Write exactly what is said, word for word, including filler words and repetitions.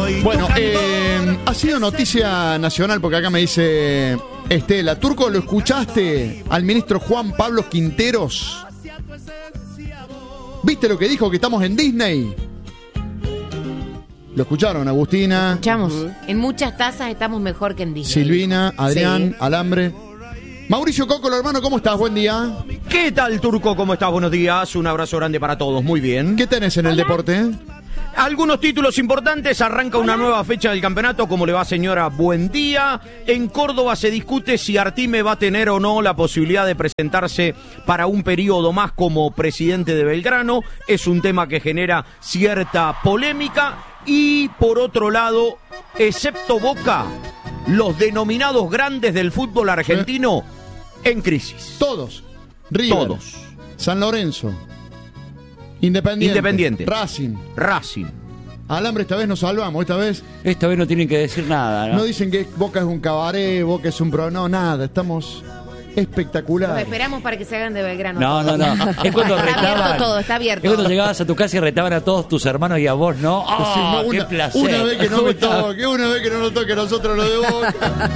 Bueno, eh, ha sido noticia nacional porque acá me dice Estela, Turco, ¿lo escuchaste al ministro Juan Pablo Quinteros? ¿Viste lo que dijo, que estamos en Disney? ¿Lo escucharon, Agustina? Escuchamos. En muchas tazas estamos mejor que en Disney. Silvina, Adrián, Sí. Alambre. Mauricio Cócolo, hermano, ¿cómo estás? Buen día. ¿Qué tal, Turco? ¿Cómo estás? Buenos días. Un abrazo grande para todos. Muy bien. ¿Qué tenés en el deporte? Algunos títulos importantes. Arranca una nueva fecha del campeonato. ¿Cómo le va, señora? Buen día. En Córdoba se discute si Artime va a tener o no la posibilidad de presentarse para un periodo más como presidente de Belgrano. Es un tema que genera cierta polémica. Y por otro lado, excepto Boca, los denominados grandes del fútbol argentino en crisis. Todos. River. Todos. San Lorenzo. Independiente. Independiente. Racing. Racing. Alambre, esta vez nos salvamos, esta vez. Esta vez no tienen que decir nada, ¿no? No dicen que Boca es un cabaret, Boca es un pro, no, nada, estamos Los espectaculares. esperamos para que se hagan de Belgrano. No, no, no. Es cuando Está retaban. abierto todo, está abierto. Es cuando llegabas a tu casa y retaban a todos tus hermanos y a vos, ¿no? ¡Ah, Decimos, qué una, placer! una vez que no me toque, una vez que no nos toque a nosotros lo de Boca.